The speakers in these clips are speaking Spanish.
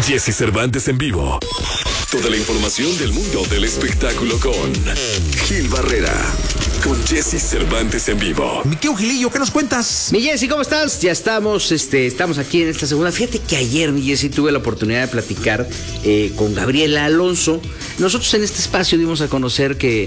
Jesse Cervantes en vivo. Toda la información del mundo del espectáculo con Gil Barrera. Con Jesse Cervantes en vivo. Mi tío Gilillo, ¿qué nos cuentas? Mi Jesse, ¿cómo estás? Ya estamos aquí en esta segunda. Fíjate que ayer, mi Jesse, tuve la oportunidad de platicar con Gabriela Alonso. Nosotros en este espacio dimos a conocer que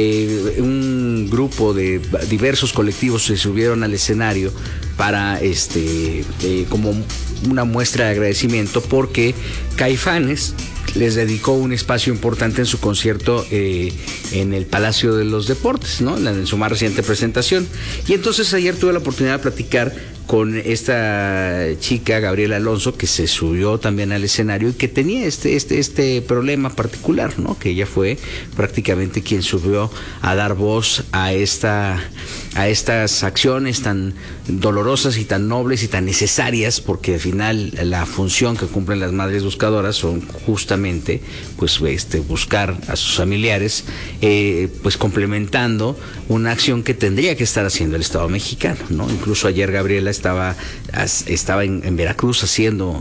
un grupo de diversos colectivos se subieron al escenario para como una muestra de agradecimiento porque Caifanes les dedicó un espacio importante en su concierto en el Palacio de los Deportes, ¿no? En su más reciente presentación. Y entonces ayer tuve la oportunidad de platicar con esta chica, Gabriela Alonso, que se subió también al escenario y que tenía este problema particular, ¿no? Que ella fue prácticamente quien subió a dar voz a estas acciones tan dolorosas y tan nobles y tan necesarias, porque al final la función que cumplen las madres buscadoras son justamente pues buscar a sus familiares, pues complementando una acción que tendría que estar haciendo el Estado mexicano, ¿no? Incluso ayer Gabriela estaba en Veracruz haciendo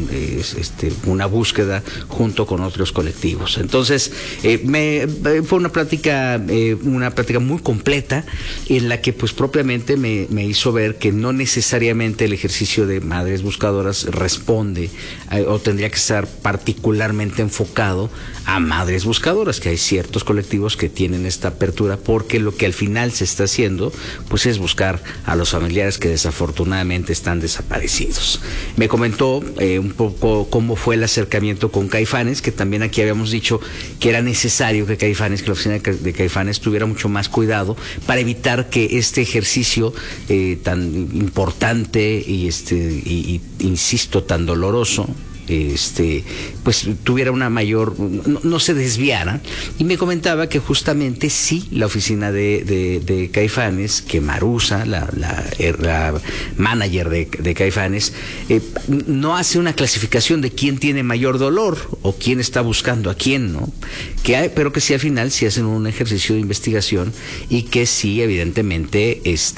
una búsqueda junto con otros colectivos. Entonces fue una plática muy completa en la que pues propiamente me hizo ver que no necesariamente el ejercicio de madres buscadoras responde o tendría que estar particularmente enfocado a madres buscadoras, que hay ciertos colectivos que tienen esta apertura, porque lo que al final se está haciendo pues es buscar a los familiares que desafortunadamente están desaparecidos. Me comentó un poco cómo fue el acercamiento con Caifanes, que también aquí habíamos dicho que era necesario que la oficina de Caifanes tuviera mucho más cuidado para evitar que este ejercicio tan importante y insisto, tan doloroso, pues tuviera una mayor, no se desviara. Y me comentaba que justamente sí, la oficina de Caifanes, que Marusa, la manager de Caifanes, no hace una clasificación de quién tiene mayor dolor o quién está buscando a quién, ¿no? Pero que sí al final sí hacen un ejercicio de investigación y que sí evidentemente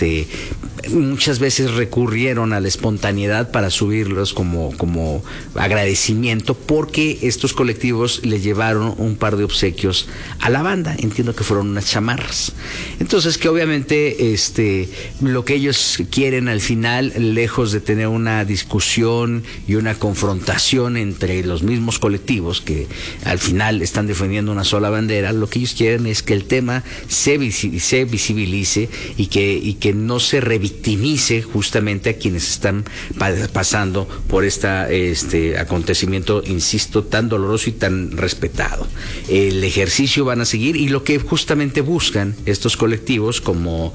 muchas veces recurrieron a la espontaneidad para subirlos como agradecimiento, porque estos colectivos le llevaron un par de obsequios a la banda. Entiendo que fueron unas chamarras. Entonces, que obviamente lo que ellos quieren al final, lejos de tener una discusión y una confrontación entre los mismos colectivos que al final están defendiendo una sola bandera, lo que ellos quieren es que el tema se visibilice y que no se revictimice justamente a quienes están pasando por este acontecimiento, insisto, tan doloroso y tan respetado. El ejercicio van a seguir, y lo que justamente buscan estos colectivos como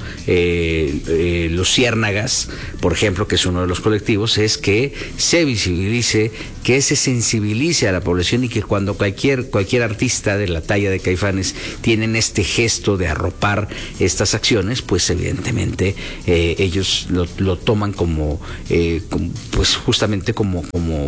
los Ciérnagas, por ejemplo, que es uno de los colectivos, es que se visibilice, que se sensibilice a la población, y que cuando cualquier artista de la talla de Caifanes tienen este gesto de arropar estas acciones, pues evidentemente ellos lo toman como pues justamente como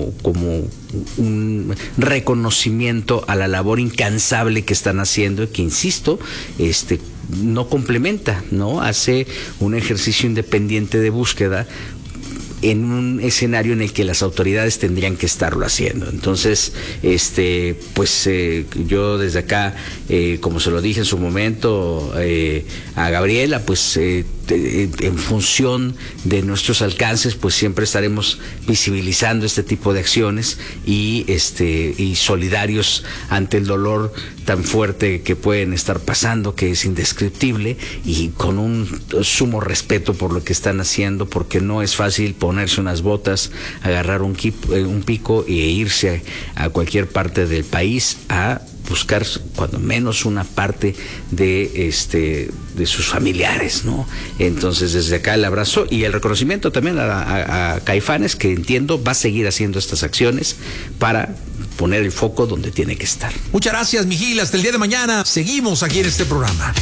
un reconocimiento a la labor incansable que están haciendo, y que, insisto, no complementa, ¿no? Hace un ejercicio independiente de búsqueda en un escenario en el que las autoridades tendrían que estarlo haciendo. Entonces, pues yo desde acá, como se lo dije en su momento a Gabriela, pues en función de nuestros alcances, pues siempre estaremos visibilizando este tipo de acciones y solidarios ante el dolor tan fuerte que pueden estar pasando, que es indescriptible, y con un sumo respeto por lo que están haciendo, porque no es fácil ponerse unas botas, agarrar un pico e irse a cualquier parte del país a buscar cuando menos una parte de sus familiares, ¿no? Entonces, desde acá el abrazo y el reconocimiento también a Caifanes, que entiendo va a seguir haciendo estas acciones para poner el foco donde tiene que estar. Muchas gracias, mi Gil. Hasta el día de mañana seguimos aquí en este programa.